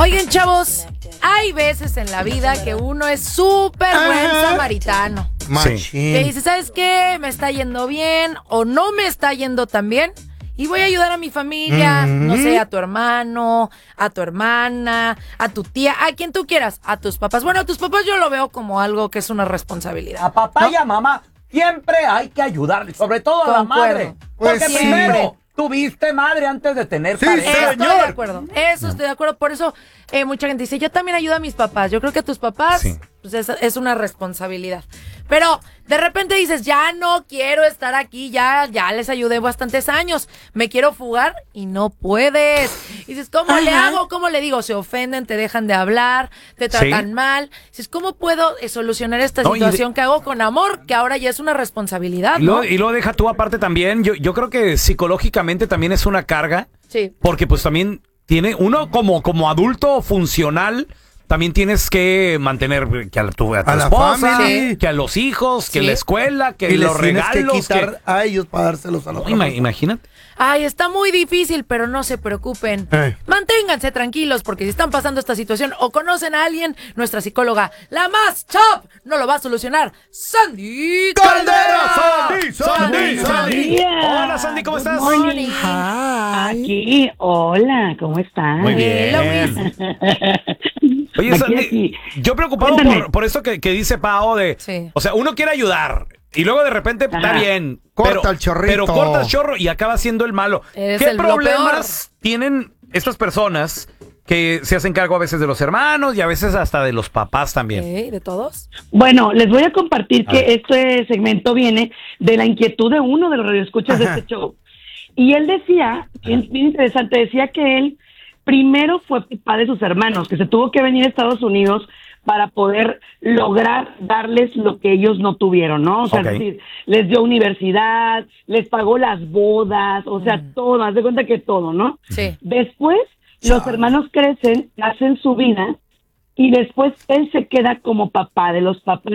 Oigan, chavos, hay veces en la vida que uno es súper buen samaritano. Machín. Que dice, ¿sabes qué? Me está yendo bien o no me está yendo tan bien y voy a ayudar a mi familia, no sé, a tu hermano, a tu hermana, a tu tía, a quien tú quieras, a tus papás. Bueno, a tus papás yo lo veo como algo que es una responsabilidad. A papá y a mamá siempre hay que ayudarle, sobre todo a la madre. Pues Porque sí. primero tuviste madre antes de tener pareja. Estoy de acuerdo, eso estoy de acuerdo. Por eso mucha gente dice, yo también ayudo a mis papás. Yo creo que a tus papás pues es una responsabilidad. Pero de repente dices, ya no quiero estar aquí, ya les ayudé bastantes años, me quiero fugar y no puedes. Dices, ¿cómo le hago? ¿Cómo le digo? Se ofenden, te dejan de hablar, te tratan mal. Dices, ¿cómo puedo solucionar esta situación que hago con amor? Que ahora ya es una responsabilidad, ¿no? Y lo deja tú aparte también. Yo creo que psicológicamente también es una carga. Sí. Porque pues también tiene uno como adulto funcional. También tienes que mantener que a tu A la esposa, family. que a los hijos, que Sí. la escuela, que Y les los tienes regalos. que quitar a ellos para dárselos a los otros. Imagínate. Ay, está muy difícil, pero no se preocupen. Manténganse tranquilos, porque si están pasando esta situación o conocen a alguien, nuestra psicóloga, la más top, no lo va a solucionar. Sandy ¡Caldera! Sandy. Hola, Sandy, ¿cómo estás? Morning. Aquí, hola, ¿cómo estás? Muy bien. Oye, Aquí, Sandy, aquí. yo preocupado Cuéntame. por esto que dice Pao de... Sí. O sea, uno quiere ayudar y luego de repente está bien. Corta el chorrito. Pero corta el chorro y acaba siendo el malo. Es ¿Qué lo problemas tienen estas personas que se hacen cargo a veces de los hermanos y a veces hasta de los papás también? ¿De todos? Bueno, les voy a compartir A ver. que este segmento viene de la inquietud de uno de los radioescuchas de este show. Y él decía, bien interesante, decía que él primero fue papá de sus hermanos, que se tuvo que venir a Estados Unidos para poder lograr darles lo que ellos no tuvieron, ¿no? O sea, Ok. es decir, les dio universidad, les pagó las bodas, o sea, todo, haz de cuenta que todo, ¿no? Sí. Después, los hermanos crecen, hacen su vida, y después él se queda como papá de los papás.